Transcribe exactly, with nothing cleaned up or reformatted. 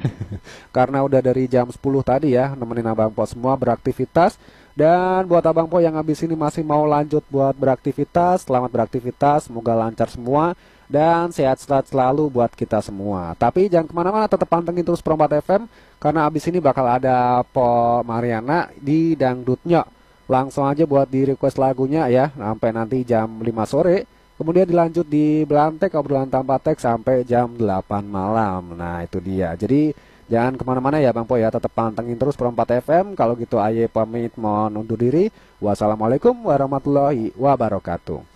Karena udah dari jam sepuluh tadi ya nemenin Abang Po semua beraktivitas. Dan buat Abang Po yang habis ini masih mau lanjut buat beraktivitas, selamat beraktivitas, semoga lancar semua dan sehat-sehat selalu buat kita semua. Tapi jangan kemana-mana, tetap pantengin terus Perempat F M karena habis ini bakal ada Po Mariana di Dangdutnya. Langsung aja buat di request lagunya ya sampai nanti jam lima sore. Kemudian dilanjut di Belantek obrolan tanpa teks sampai jam delapan malam. Nah itu dia. Jadi jangan kemana-mana ya Bang Po ya. Tetap pantengin terus Perempat F M. Kalau gitu Aye pamit mohon undur diri. Wassalamualaikum warahmatullahi wabarakatuh.